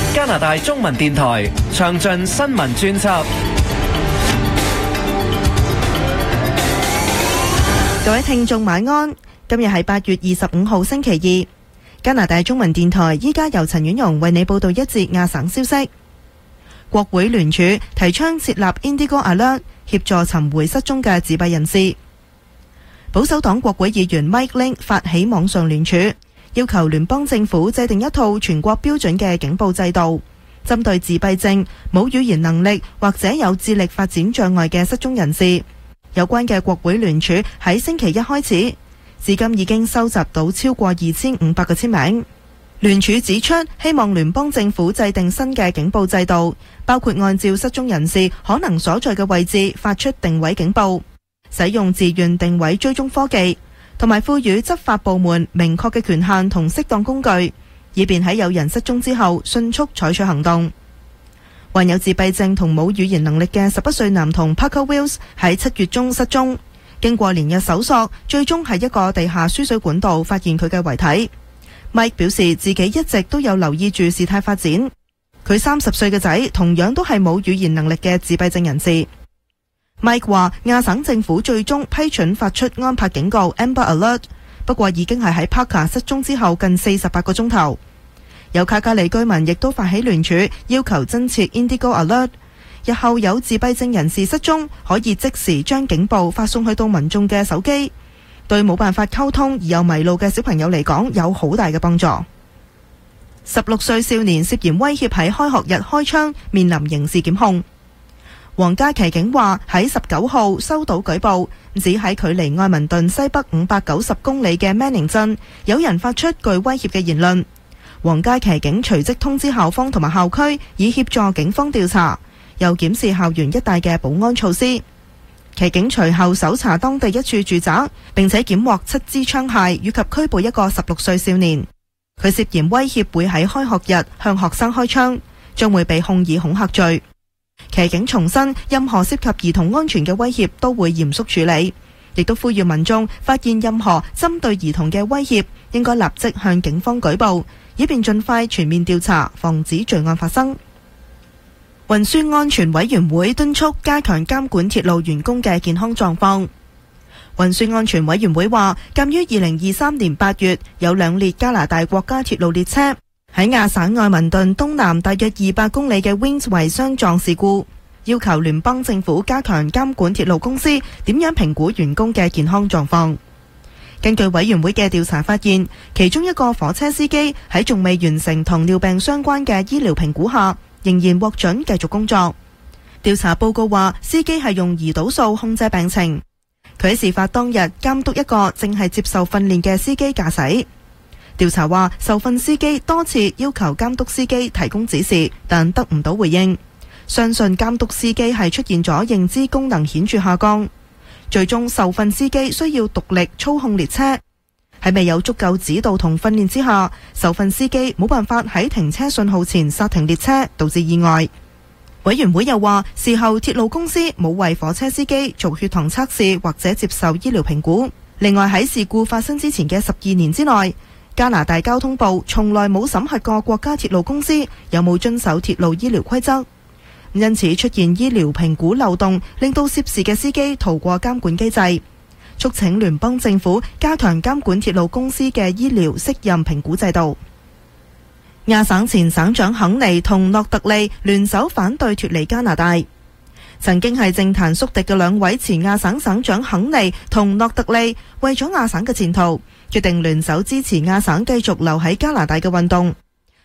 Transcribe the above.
加拿大中文電台詳盡新聞專輯。 各位聽眾晚安，今日係8月25號星期二。加拿大中文電台依家由陳婉容為你報道一節亞省消息。國會聯署提倡設立 Indigo Alert 協助尋回失蹤嘅自閉人士。保守黨國會議員 Mike Ling 發起網上聯署，要求聯邦政府制定一套全國標準嘅警報制度，針對自閉症、冇語言能力或者有智力發展障礙嘅失蹤人士。有關嘅國會聯署喺星期一開始，至今已經收集到超過2500個簽名。聯署指出，希望聯邦政府制定新嘅警報制度，包括按照失蹤人士可能所在嘅位置發出定位警報，使用自願定位追蹤科技，同埋賦予執法部門明確嘅權限同適當工具，以便喺有人失蹤之後迅速採取行動。患有自閉症同冇語言能力嘅11歲男童 Parker Wills 喺7月中失蹤，經過連日搜索，最終喺一個地下輸水管道發現佢嘅遺體。Mike 表示自己一直都有留意住事態發展。佢30歲嘅仔同樣都係冇語言能力嘅自閉症人士。Mike 話亞省政府最終批准發出安柏警告 Amber Alert， 不過已經係喺 Parker 失蹤之後近48個鐘頭。有卡加里居民亦都發起聯署，要求增設 Indigo Alert， 日後有自閉症人士失蹤，可以即時將警報發送去到民眾嘅手機。對冇辦法溝通而又迷路嘅小朋友嚟講，有好大嘅幫助。16歲少年涉嫌威脅喺開學日開槍，面臨刑事檢控。皇家騎警話喺19號收到舉報，指喺距離愛民頓西北590公里嘅 Manning 鎮，有人發出具威脅嘅言論。皇家騎警隨即通知校方同埋校區，以協助警方調查，又檢視校園一帶嘅保安措施。騎警隨後搜查當地一處住宅，並且檢獲7支槍械，以及拘捕一個16歲少年。佢涉嫌威脅會喺開學日向學生開槍，將會被控以恐嚇罪。騎警重申，任何涉及兒童安全嘅威脅都會嚴肅處理，亦都呼籲民眾發現任何針對兒童嘅威脅，應該立即向警方舉報，以便盡快全面調查，防止罪案發生。運輸安全委員會敦促加強監管鐵路員工嘅健康狀況。運輸安全委員會話，鑒於2023年8月有2列加拿大國家鐵路列車喺亞省愛民頓東南大約200公里嘅 Wings 圍相撞事故，要求聯邦政府加強監管鐵路公司點樣評估員工嘅健康狀況。根據委員會嘅調查發現，其中一個火車司機喺仲未完成糖尿病相關嘅醫療評估下，仍然獲准繼續工作。調查報告話，司機係用胰島素控制病情。佢喺事發當日監督一個正係接受訓練嘅司機駕駛。調查話，受訓司機多次要求監督司機提供指示，但得唔到回應。相信監督司機係出現咗認知功能顯著下降。最終受訓司機需要獨立操控列車。喺未有足夠指導同訓練之下，受訓司機冇辦法喺停車信號前剎停列車，導致意外。委員會又話，事後鐵路公司冇為火車司機做血糖測試或者接受醫療評估。另外喺事故發生之前嘅12年之內，加拿大交通部從來冇審核過國家鐵路公司有冇遵守鐵路醫療規則，因此出現醫療評估漏洞，令到涉事嘅司機逃過監管機制。促請聯邦政府加強監管鐵路公司嘅醫療適任評估制度。亞省前省長肯尼同諾特利聯手反對脫離加拿大。曾經係政壇宿敵嘅兩位前亞省省長肯尼同諾特利，為咗亞省嘅前途，決定聯手支持亞省繼續留喺加拿大嘅運動。